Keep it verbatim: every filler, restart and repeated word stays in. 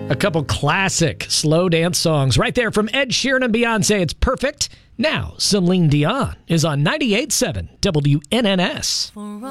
A couple classic slow dance songs right there from Ed Sheeran and Beyonce. It's perfect. Now, Celine Dion is on ninety-eight point seven W N N S.